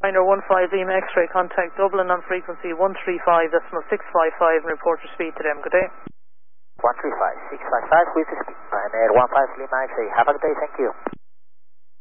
Minor 15 Lima X-ray, contact Dublin on frequency 135.655 and report your speed to them. Good day. 135.655 with the speed. Ryanair 15 Lima X-ray. Have a good day, thank you.